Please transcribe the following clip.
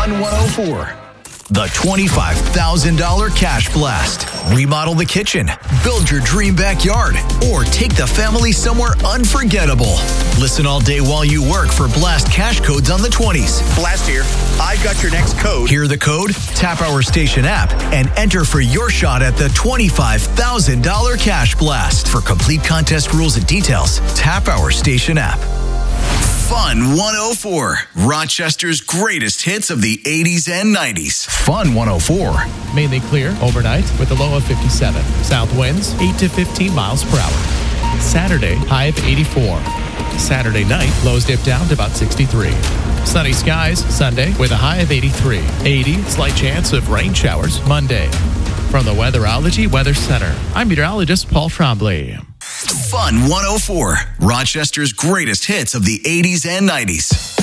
Fun 104. The $25,000 Cash Blast. Remodel the kitchen, build your dream backyard, or take the family somewhere unforgettable. Listen all day while you work for Blast cash codes on the 20s. Blast here. I've got your next code. Hear the code? Tap our station app and enter for your shot at the $25,000 Cash Blast. For complete contest rules and details, tap our station app. Fun 104. Rochester's greatest hits of the 80s and 90s. Fun 104. Mainly clear overnight with a low of 57. South winds 8 to 15 miles per hour. Saturday, high of 84. Saturday night, lows dip down to about 63. Sunny skies Sunday with a high of 83. 80, slight chance of rain showers Monday. From the Weatherology Weather Center, I'm meteorologist Paul Trombley. Fun 104. Rochester's greatest hits of the 80s and 90s.